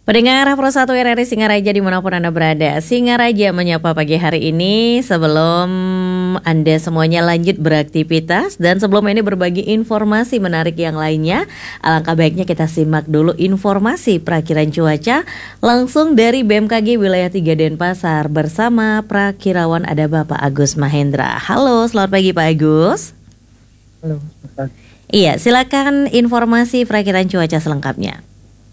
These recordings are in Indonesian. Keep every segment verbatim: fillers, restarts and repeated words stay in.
Pendengar Pro satu R R I Singaraja dimanapun Anda berada, Singaraja menyapa pagi hari ini sebelum Anda semuanya lanjut beraktivitas. Dan sebelum ini berbagi informasi menarik yang lainnya, alangkah baiknya kita simak dulu informasi perakiran cuaca langsung dari B M K G Wilayah tiga Denpasar bersama Prakirawan ada Bapak Agus Mahendra. Halo, selamat pagi Pak Agus. Halo, selamat pagi. Iya, silakan informasi perakiran cuaca selengkapnya.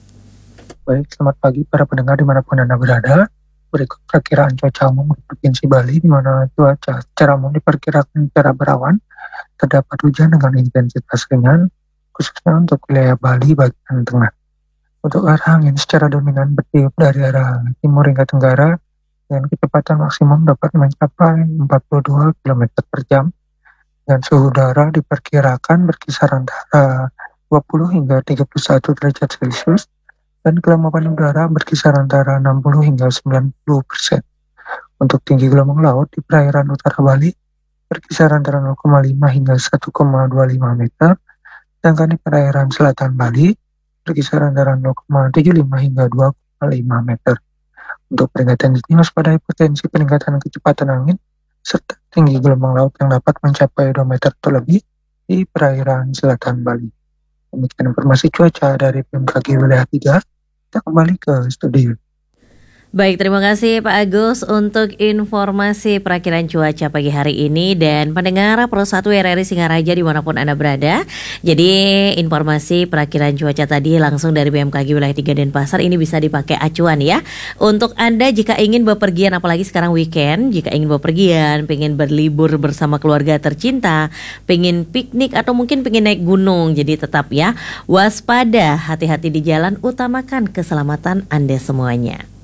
Baik, selamat pagi para pendengar dimanapun Anda berada. Berikut perkiraan cuaca umum di Provinsi Bali, di mana cuaca secara umum diperkirakan secara berawan. Terdapat hujan dengan intensitas ringan, khususnya untuk wilayah Bali bagian tengah. Untuk arah angin secara dominan bertiup dari arah timur hingga tenggara, dengan kecepatan maksimum dapat mencapai empat puluh dua kilometer per jam. Dan suhu udara diperkirakan berkisar antara dua puluh hingga tiga puluh satu derajat Celcius. Dan kelembapan udara berkisar antara enam puluh hingga sembilan puluh persen. Untuk tinggi gelombang laut di perairan utara Bali berkisar antara nol koma lima hingga satu koma dua lima meter, sedangkan di perairan selatan Bali berkisar antara nol koma tujuh lima hingga dua koma lima meter. Untuk peringatan dini waspadai potensi peningkatan kecepatan angin serta tinggi gelombang laut yang dapat mencapai dua meter atau lebih di perairan selatan Bali. Demikian informasi cuaca dari B M K G Wilayah tiga. Kita kembali ke studio. Baik, terima kasih Pak Agus untuk informasi perakiran cuaca pagi hari ini. Dan pendengar Pro satu R R I Singaraja dimanapun Anda berada, jadi informasi perakiran cuaca tadi langsung dari B M K G Wilayah tiga Denpasar ini bisa dipakai acuan ya. Untuk Anda jika ingin bepergian, apalagi sekarang weekend, jika ingin bepergian, pengen berlibur bersama keluarga tercinta, pengen piknik atau mungkin pengen naik gunung, jadi tetap ya waspada, hati-hati di jalan, utamakan keselamatan Anda semuanya.